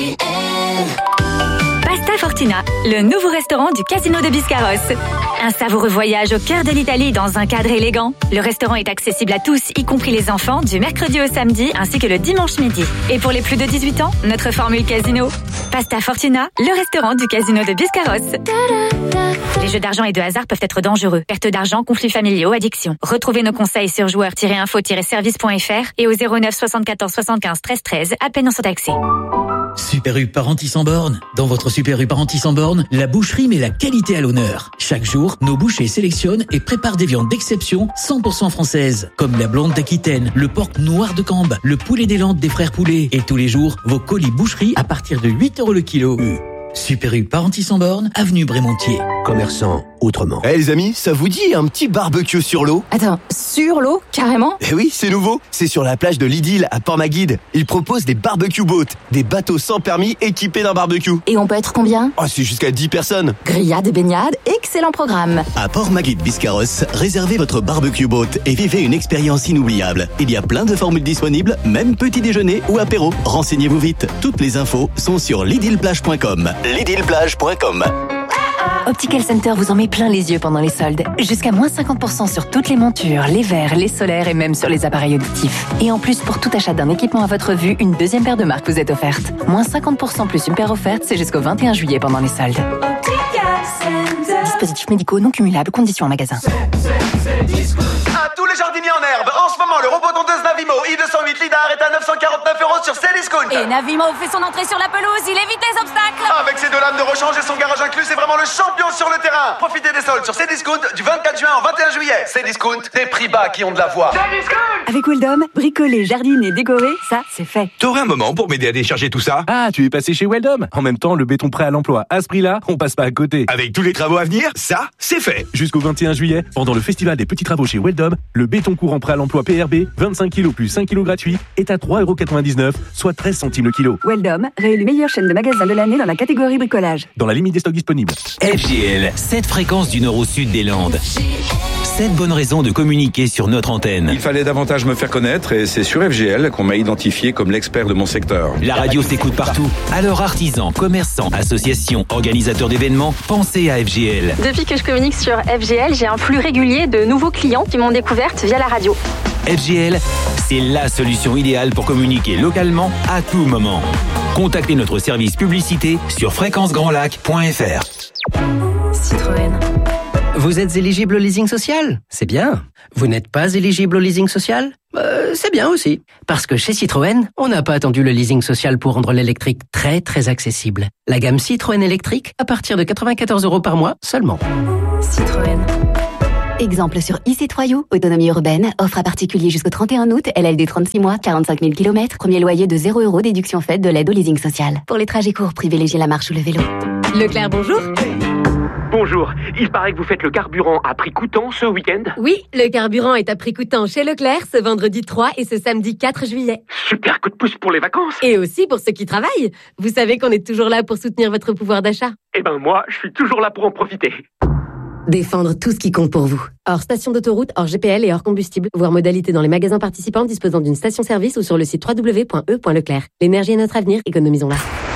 Pasta Fortuna, le nouveau restaurant du Casino de Biscarrosse. Un savoureux voyage au cœur de l'Italie dans un cadre élégant. Le restaurant est accessible à tous, y compris les enfants, du mercredi au samedi ainsi que le dimanche midi. Et pour les plus de 18 ans, notre formule casino. Pasta Fortuna, le restaurant du Casino de Biscarrosse. Les jeux d'argent et de hasard peuvent être dangereux. Perte d'argent, conflits familiaux, addiction. Retrouvez nos conseils sur joueurs-info-service.fr et au 09 74 75 13 13, appel non surtaxé. Super U Parenti sans borne. Dans votre Super U Parenti sans borne, la boucherie met la qualité à l'honneur. Chaque jour, nos bouchers sélectionnent et préparent des viandes d'exception 100% françaises, comme la blonde d'Aquitaine, le porc noir de Cambes, le poulet des Landes des frères Poulets. Et tous les jours, vos colis boucherie à partir de 8 € le kilo. Super U Parenti sans borne, avenue Brémontier. Commerçant autrement. Les amis, ça vous dit un petit barbecue sur l'eau? Attends, sur l'eau, carrément? Eh oui, c'est nouveau. C'est sur la plage de l'Idylle à Port-Maguide. Ils proposent des barbecue boats, des bateaux sans permis équipés d'un barbecue. Et on peut être combien? Oh, c'est jusqu'à 10 personnes. Grillades et baignades, excellent programme. À Port-Maguide Biscarrosse, réservez votre barbecue boat et vivez une expérience inoubliable. Il y a plein de formules disponibles, même petit déjeuner ou apéro. Renseignez-vous vite. Toutes les infos sont sur lidylplage.com. lidylplage.com. Optical Center vous en met plein les yeux pendant les soldes. Jusqu'à moins 50% sur toutes les montures, les verres, les solaires et même sur les appareils auditifs. Et en plus, pour tout achat d'un équipement à votre vue, une deuxième paire de marques vous est offerte. Moins 50% plus une paire offerte, c'est jusqu'au 21 juillet pendant les soldes. Dispositifs médicaux non cumulables, conditions en magasin. À tous les jardiniers en herbe, en ce moment, le robot tondeuse Navimo i208 lidar est à 949 € sur Cdiscount. Et Navimo fait son entrée sur la pelouse, il évite les obstacles. Avec ses 2 lames de rechange et son garage inclus, c'est vraiment le champion sur le terrain. Profitez des soldes sur Cdiscount du 24 juin au 21 juillet. Cdiscount, des prix bas qui ont de la voix. Avec Weldom, bricoler, jardiner, décorer, ça, c'est fait. T'aurais un moment pour m'aider à décharger tout ça? Ah, tu es passé chez Weldom. En même temps, le béton prêt à l'emploi à ce prix-là, on passe pas à côté. Avec tous les travaux à venir, ça, c'est fait. Jusqu'au 21 juillet, pendant le festival des petits travaux chez Weldom, le béton courant prêt à l'emploi PRB, 25 kg plus 5 kg gratuits, est à 3,99 €, soit 13 centimes le kilo. Weldom, réélu meilleure chaîne de magasins de l'année dans la catégorie bricolage. Dans la limite des stocks disponibles. FGL, 7 fréquences du nord au sud des Landes. 7 bonnes raisons de communiquer sur notre antenne. Il fallait davantage me faire connaître et c'est sur FGL qu'on m'a identifié comme l'expert de mon secteur. La radio s'écoute partout. Alors artisans, commerçants, associations, organisateurs d'événements, pensez à FGL. Depuis que je communique sur FGL, j'ai un flux régulier de nouveaux clients qui m'ont découverte via la radio. FGL, c'est la solution idéale pour communiquer localement à tout moment. Contactez notre service publicité sur fréquencegrandlac.fr. Citroën. Vous êtes éligible au leasing social? C'est bien. Vous n'êtes pas éligible au leasing social? C'est bien aussi. Parce que chez Citroën, on n'a pas attendu le leasing social pour rendre l'électrique très très accessible. La gamme Citroën électrique à partir de 94 € par mois seulement. Citroën. Exemple sur IC3 You, autonomie urbaine, offre à particulier jusqu'au 31 août, LLD 36 mois, 45 000 km, premier loyer de 0 €, déduction faite de l'aide au leasing social. Pour les trajets courts, privilégiez la marche ou le vélo. Leclerc, bonjour. Bonjour, il paraît que vous faites le carburant à prix coûtant ce week-end? Oui, le carburant est à prix coûtant chez Leclerc ce vendredi 3 et ce samedi 4 juillet. Super coup de pouce pour les vacances. Et aussi pour ceux qui travaillent. Vous savez qu'on est toujours là pour soutenir votre pouvoir d'achat. Eh ben moi, je suis toujours là pour en profiter. Défendre tout ce qui compte pour vous. Hors station d'autoroute, hors GPL et hors combustible. Voir modalité dans les magasins participants disposant d'une station-service ou sur le site www.e.leclerc. L'énergie est notre avenir, économisons-la.